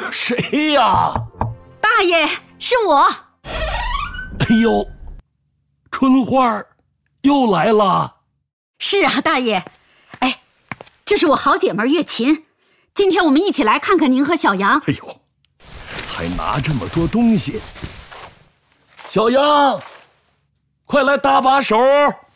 谁呀？ 大爷，是我。 哎呦，春花又来了。 是啊，大爷。哎，这是我好姐妹月琴，今天我们一起来看看您和小杨。 哎呦，还拿这么多东西。小杨，快来搭把手。